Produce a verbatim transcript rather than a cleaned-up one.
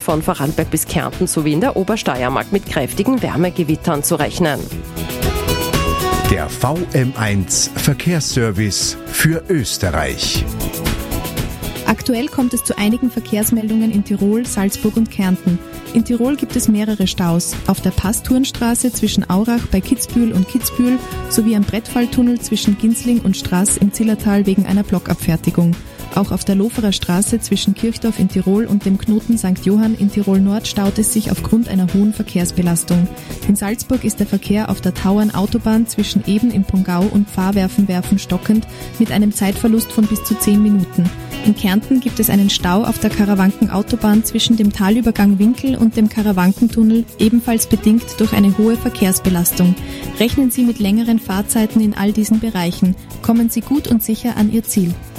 von Vorarlberg bis Kärnten sowie in der Obersteiermark mit kräftigen Wärmegewittern zu rechnen. Der V M eins Verkehrsservice für Österreich. Aktuell kommt es zu einigen Verkehrsmeldungen in Tirol, Salzburg und Kärnten. In Tirol gibt es mehrere Staus. Auf der Passtourenstraße zwischen Aurach bei Kitzbühel und Kitzbühel sowie am Brettfalltunnel zwischen Ginsling und Straß im Zillertal wegen einer Blockabfertigung. Auch auf der Loferer Straße zwischen Kirchdorf in Tirol und dem Knoten Sankt Johann in Tirol Nord staut es sich aufgrund einer hohen Verkehrsbelastung. In Salzburg ist der Verkehr auf der Tauern-Autobahn zwischen Eben im Pongau und Pfarrwerfen-Werfen stockend mit einem Zeitverlust von bis zu zehn Minuten. In Kärnten gibt es einen Stau auf der Karawanken-Autobahn zwischen dem Talübergang Winkel und dem Karawankentunnel, ebenfalls bedingt durch eine hohe Verkehrsbelastung. Rechnen Sie mit längeren Fahrzeiten in all diesen Bereichen. Kommen Sie gut und sicher an Ihr Ziel.